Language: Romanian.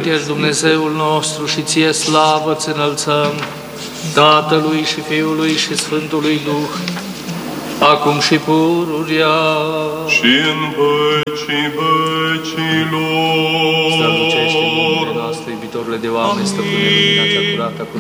ești Dumnezeul nostru și ție slavă ți înălțăm, Tatălui și Fiului și Sfântului Duh, acum și pururia și în vecii vecilor. Strălucește în lumile noastre, iubitorile de oameni, stăpâne, lumina cea curată, cu